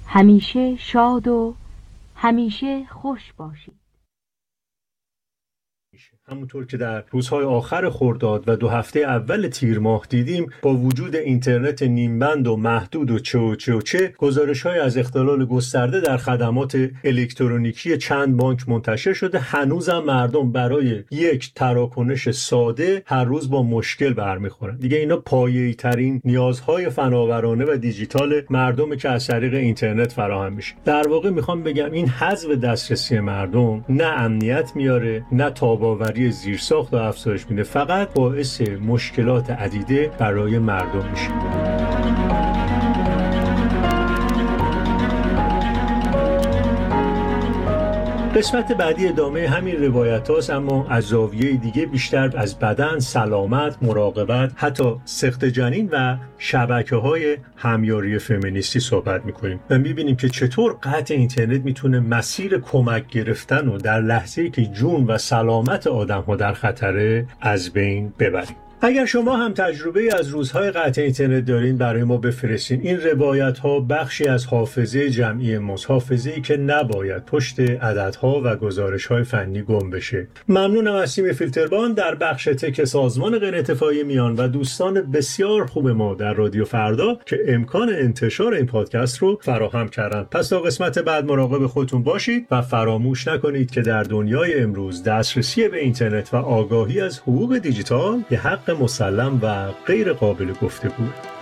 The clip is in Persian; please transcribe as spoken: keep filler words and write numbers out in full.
همیشه شاد و همیشه خوش باشید. همونطور که در روزهای آخر خرداد و دو هفته اول تیر ماه دیدیم، با وجود اینترنت نیمبند و محدود و چه و چه و چه گزارش‌های از اختلال گسترده در خدمات الکترونیکی چند بانک منتشر شده، هنوزم مردم برای یک تراکنش ساده هر روز با مشکل برمیخورن. دیگه اینا پایه‌ای ترین نیازهای فناورانه و دیجیتال مردمه که از طریق اینترنت فراهم میشه. در واقع میخوام بگم این حذف دسترسی مردم نه امنیت میاره، نه تاب‌آوری زیرساخت و افزایش میده، فقط باعث مشکلات عدیده برای مردم میشه. قسمت بعدی ادامه همین روایت هاست، اما از زاویه دیگه، بیشتر از بدن، سلامت، مراقبت، حتی سقط جنین و شبکه های همیاری فمینیستی صحبت میکنیم و میبینیم که چطور قطع اینترنت میتونه مسیر کمک گرفتن و در لحظه‌ای که جون و سلامت آدم ها در خطره از بین ببریم. اگر شما هم تجربه از روزهای قطع اینترنت دارین برای ما بفرستین. این روایت ها بخشی از حافظه جمعی ماست، حافظه‌ای که نباید پشت عددها و گزارش های فنی گم بشه. ممنونم از تیم فیلتربان در بخش تک سازمان غیرانتفاعی میان و دوستان بسیار خوب ما در رادیو فردا که امکان انتشار این پادکست رو فراهم کردن. پس تا قسمت بعد مراقب خودتون باشید و فراموش نکنید که در دنیای امروز دسترسی به اینترنت و آگاهی از حقوق دیجیتال یه حق مسلم و غیر قابل گفتگو.